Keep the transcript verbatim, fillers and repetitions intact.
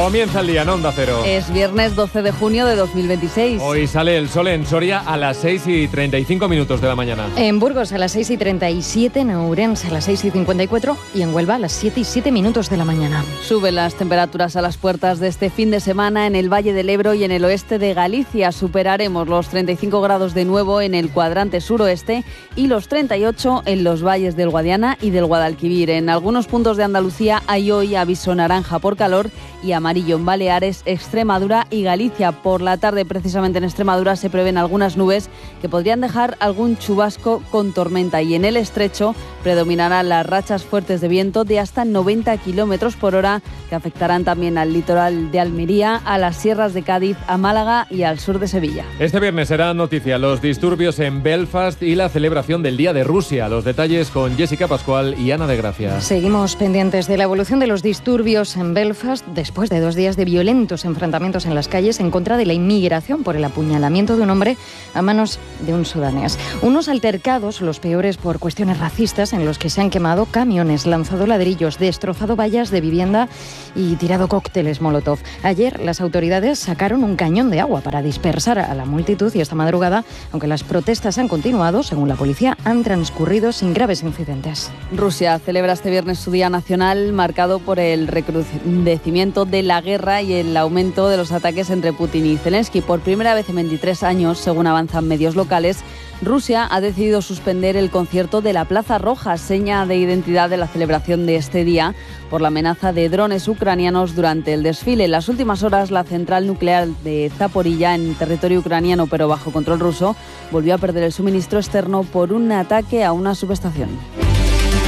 Comienza el día en Onda Cero. Es viernes doce de junio de dos mil veintiséis. Hoy sale el sol en Soria a las seis y treinta y cinco minutos de la mañana. En Burgos a las seis y treinta y siete, en Ourense a las seis y cincuenta y cuatro y en Huelva a las siete y siete minutos de la mañana. Suben las temperaturas a las puertas de este fin de semana en el Valle del Ebro y en el oeste de Galicia. Superaremos los treinta y cinco grados de nuevo en el cuadrante suroeste y los treinta y ocho en los valles del Guadiana y del Guadalquivir. En algunos puntos de Andalucía hay hoy aviso naranja por calor y amarillo en Baleares, Extremadura y Galicia. Por la tarde, precisamente en Extremadura, se prevén algunas nubes que podrían dejar algún chubasco con tormenta y en el estrecho predominarán las rachas fuertes de viento de hasta noventa kilómetros por hora que afectarán también al litoral de Almería, a las sierras de Cádiz, a Málaga y al sur de Sevilla. Este viernes será noticia los disturbios en Belfast y la celebración del Día de Rusia. Los detalles con Jessica Pascual y Ana de Gracia. Seguimos pendientes de la evolución de los disturbios en Belfast después de dos días de violentos enfrentamientos en las calles en contra de la inmigración por el apuñalamiento de un hombre a manos de un sudanés. Unos altercados, los peores por cuestiones racistas, en los que se han quemado camiones, lanzado ladrillos, destrozado vallas de vivienda y tirado cócteles Molotov. Ayer las autoridades sacaron un cañón de agua para dispersar a la multitud y esta madrugada, aunque las protestas han continuado, según la policía, han transcurrido sin graves incidentes. Rusia celebra este viernes su Día Nacional, marcado por el recrudecimiento de la guerra y el aumento de los ataques entre Putin y Zelensky. Por primera vez en veintitrés años, según avanzan medios locales, Rusia ha decidido suspender el concierto de la Plaza Roja, seña de identidad de la celebración de este día, por la amenaza de drones ucranianos durante el desfile. En las últimas horas, la central nuclear de Zaporilla, en territorio ucraniano pero bajo control ruso, volvió a perder el suministro externo por un ataque a una subestación.